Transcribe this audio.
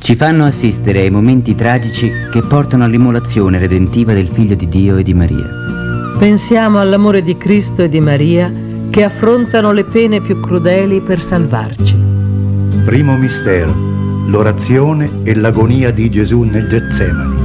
ci fanno assistere ai momenti tragici che portano all'immolazione redentiva del Figlio di Dio e di Maria. Pensiamo all'amore di Cristo e di Maria che affrontano le pene più crudeli per salvarci. Primo mistero, l'orazione e l'agonia di Gesù nel Getsemani.